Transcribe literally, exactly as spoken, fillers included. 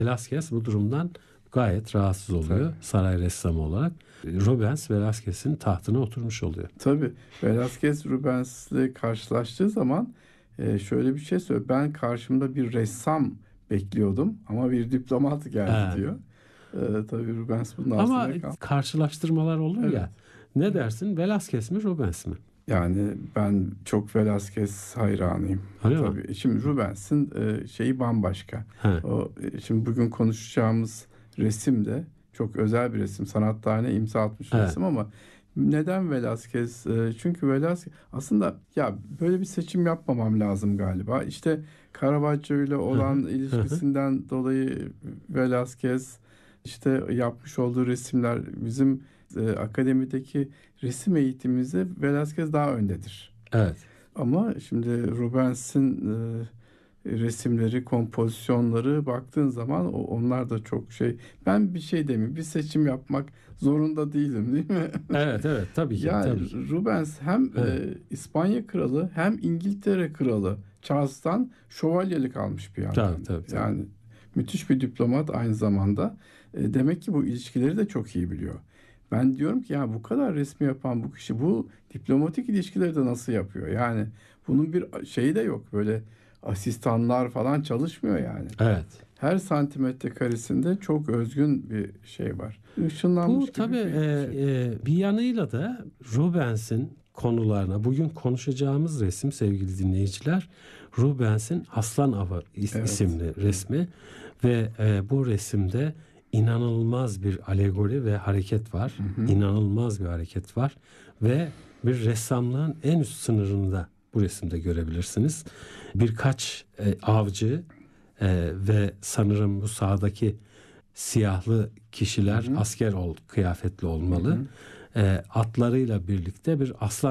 Velázquez bu durumdan gayet rahatsız oluyor. Tabii. Saray ressamı olarak. Rubens Velázquez'in tahtına oturmuş oluyor. Tabii. Velázquez Rubens'le karşılaştığı zaman e, şöyle bir şey söylüyor. Ben karşımda bir ressam bekliyordum ama bir diplomat geldi Evet. diyor. E, tabii Rubens bunun Ama altında kaldı. karşılaştırmalar olur Evet. ya. Ne dersin? Velázquez mi, Rubens mi? Yani ben çok Velázquez hayranıyım. Öyle mi? Tabii. Şimdi Rubens'in e, şeyi bambaşka. He. O e, şimdi bugün konuşacağımız resim de çok özel bir resim. Sanat tarihine imza atmış Evet. resim ama neden Velázquez? E, çünkü Velázquez aslında ya böyle bir seçim yapmamam lazım galiba. İşte Caravaggio ile olan Hı hı. ilişkisinden dolayı Velázquez işte yapmış olduğu resimler bizim e, akademideki resim eğitimimizde Velázquez daha öndedir. Evet. Ama şimdi Rubens'in e, resimleri, kompozisyonları baktığın zaman o, onlar da çok şey. Ben bir şey demeyeyim, bir seçim yapmak zorunda değilim, değil mi? Evet, evet, tabii ki. Yani tabii ki. Rubens hem Evet. e, İspanya kralı hem İngiltere kralı Charles'tan şövalyelik almış bir yandan. Tabii, tabii, tabii. Yani müthiş bir diplomat aynı zamanda. E, demek ki bu ilişkileri de çok iyi biliyor. Ben diyorum ki ya bu kadar resmi yapan bu kişi bu diplomatik ilişkileri de nasıl yapıyor? Yani bunun bir şeyi de yok. Böyle asistanlar falan çalışmıyor yani. Evet. Her santimetre karesinde çok özgün bir şey var. Işınlanmış Bu gibi tabii bir e, şey. e, bir yanıyla da Rubens'in konularına bugün konuşacağımız resim sevgili dinleyiciler Rubens'in Aslan Avı is- Evet. isimli resmi ve e, bu resimde inanılmaz bir alegori ve hareket var. Hı hı. İnanılmaz bir hareket var ve bir ressamlığın en üst sınırını da bu resimde görebilirsiniz. Birkaç e, avcı e, ve sanırım bu sağdaki siyahlı kişiler Hı hı. asker ol, kıyafetli olmalı. Hı hı. E, atlarıyla birlikte bir aslan